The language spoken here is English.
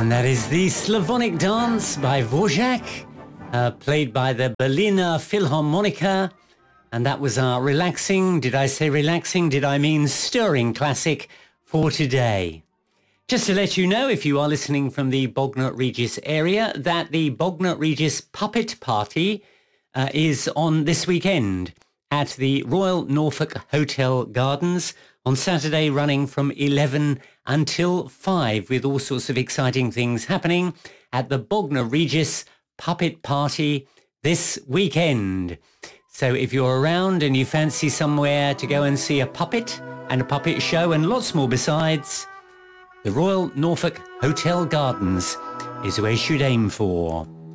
And that is the Slavonic Dance by Dvorak, played by the Berliner Philharmoniker. And that was our relaxing, did I say relaxing? Did I mean stirring classic for today? Just to let you know, if you are listening from the Bognor Regis area, that the Bognor Regis Puppet Party is on this weekend at the Royal Norfolk Hotel Gardens on Saturday, running from 11 until 5, with all sorts of exciting things happening at the Bognor Regis Puppet Party this weekend. So if you're around and you fancy somewhere to go and see a puppet and a puppet show and lots more besides, the Royal Norfolk Hotel Gardens is where you should aim for.